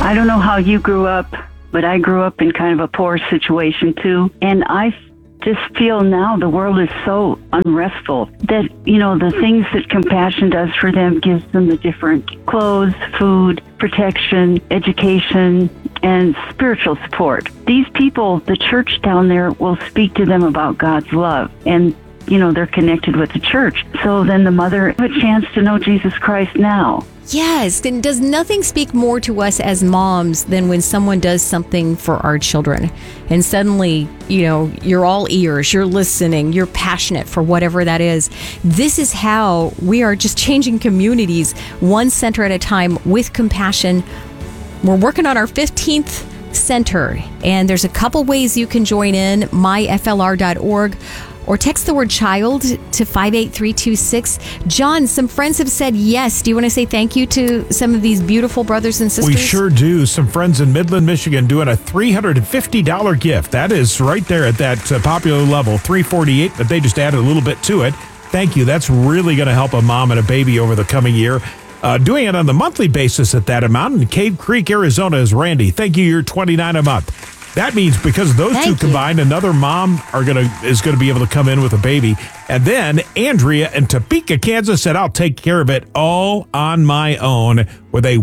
I don't know how you grew up, but I grew up in kind of a poor situation too. And I just feel now the world is so unrestful that, the things that Compassion does for them gives them the different clothes, food, protection, education, and spiritual support. These people, the church down there, will speak to them about God's love. And, they're connected with the church. So then the mother has a chance to know Jesus Christ now. Yes, and does nothing speak more to us as moms than when someone does something for our children and suddenly, you're all ears, you're listening, you're passionate for whatever that is. This is how we are just changing communities one center at a time with Compassion. We're working on our 15th center, and there's a couple ways you can join in, myflr.org. or text the word child to 58326. John, some friends have said yes. Do you want to say thank you to some of these beautiful brothers and sisters? We sure do. Some friends in Midland, Michigan doing a $350 gift. That is right there at that popular level, $348, but they just added a little bit to it. Thank you. That's really going to help a mom and a baby over the coming year. Doing it on the monthly basis at that amount. In Cave Creek, Arizona is Randy. Thank you. You're $29 a month. That means because those two combined, another mom is going to be able to come in with a baby. And then Andrea in Topeka, Kansas said, I'll take care of it all on my own with a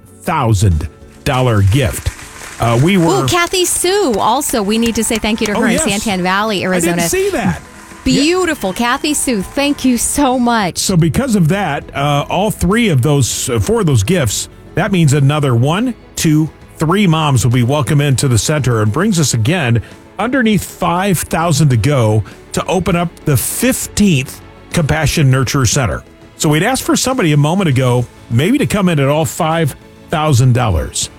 $1,000 gift. Kathy Sue. Also, we need to say thank you to her in Santan Valley, Arizona. I didn't see that. Beautiful. Yeah. Kathy Sue, thank you so much. So because of that, all four of those gifts, that means another 1, 2, 3 moms will be welcome into the center, and brings us again underneath 5,000 to go to open up the 15th Compassion Nurture Center. So we'd asked for somebody a moment ago maybe to come in at all $5,000.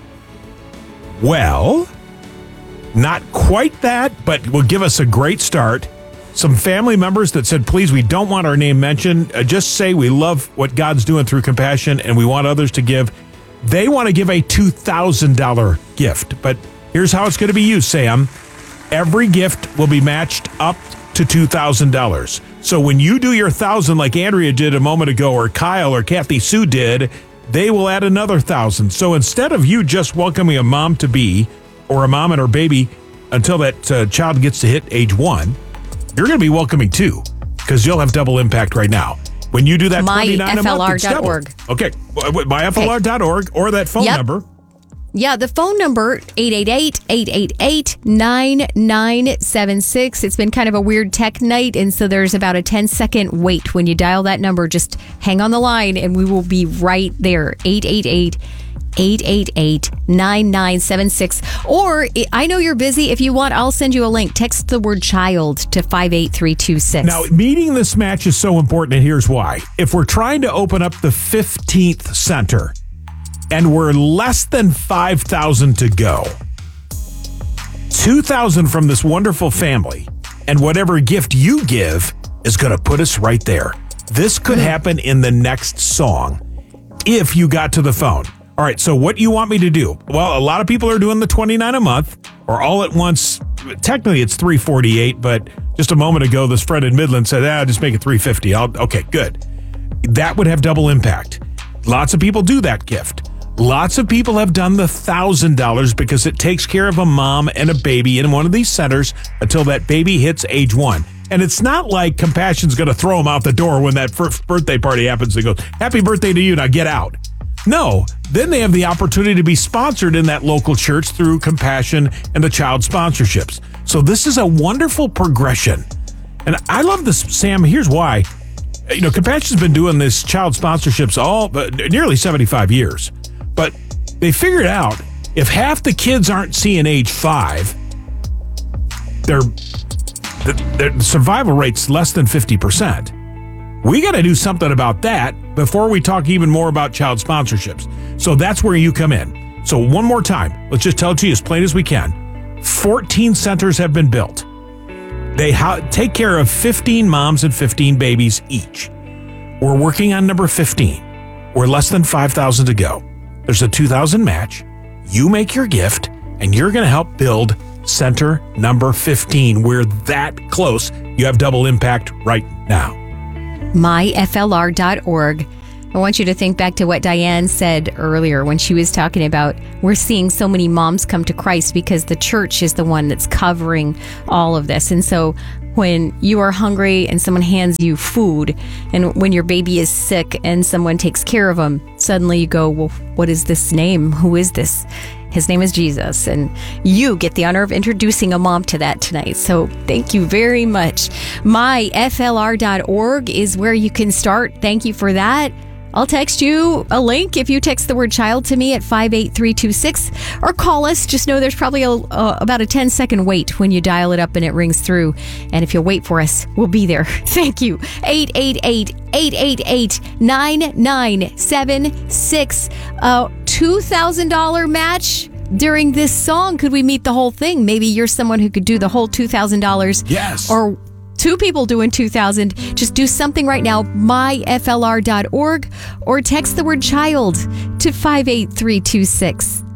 Well, not quite that, but will give us a great start. Some family members that said, please, we don't want our name mentioned. Just say we love what God's doing through Compassion and we want others to give. They want to give a $2,000 gift, but here's how it's going to be used, Sam. Every gift will be matched up to $2,000. So when you do your 1,000 like Andrea did a moment ago, or Kyle or Kathy Sue did, they will add another 1,000. So instead of you just welcoming a mom-to-be or a mom and her baby until that child gets to hit age 1, you're going to be welcoming 2 because you'll have double impact right now. When you do that $29 a month, it's double. Okay, myflr.org or that phone number. Yeah, the phone number, 888-888-9976. It's been kind of a weird tech night, and so there's about a 10-second wait. When you dial that number, just hang on the line, and we will be right there, 888-9976. Or, I know you're busy. If you want, I'll send you a link. Text the word child to 58326. Now, meeting this match is so important, and here's why. If we're trying to open up the 15th center, and we're less than 5,000 to go, 2,000 from this wonderful family, and whatever gift you give is going to put us right there. This could happen in the next song if you got to the phone. All right, so what do you want me to do? Well, a lot of people are doing the $29 a month, or all at once. Technically, it's $348, but just a moment ago, this friend in Midland said, just make it $350. Okay, good. That would have double impact. Lots of people do that gift. Lots of people have done the $1,000 because it takes care of a mom and a baby in one of these centers until that baby hits age 1. And it's not like Compassion's going to throw them out the door when that first birthday party happens. They go, happy birthday to you, now get out. No, then they have the opportunity to be sponsored in that local church through Compassion and the child sponsorships. So this is a wonderful progression. And I love this, Sam. Here's why. Compassion's been doing this child sponsorships nearly 75 years. But they figured out if half the kids aren't seeing age 5, their survival rate's less than 50%. We got to do something about that before we talk even more about child sponsorships. So that's where you come in. So one more time, let's just tell it to you as plain as we can. 14 centers have been built. They take care of 15 moms and 15 babies each. We're working on number 15. We're less than 5,000 to go. There's a 2,000 match. You make your gift, and you're going to help build center number 15. We're that close. You have double impact right now. myflr.org. I want you to think back to what Diane said earlier when she was talking about we're seeing so many moms come to Christ because the church is the one that's covering all of this. And so when you are hungry and someone hands you food, and when your baby is sick and someone takes care of them, suddenly you go, well, what is this name? Who is this? His name is Jesus. And you get the honor of introducing a mom to that tonight. So thank you very much. myflr.org is where you can start. Thank you for that. I'll text you a link if you text the word child to me at 58326 or call us. Just know there's probably about a 10-second wait when you dial it up and it rings through. And if you'll wait for us, we'll be there. Thank you. 888-888-9976. $2,000 match during this song. Could we meet the whole thing? Maybe you're someone who could do the whole $2,000. Yes. Or two people doing 2,000. Just do something right now, myflr.org, or text the word child to 58326.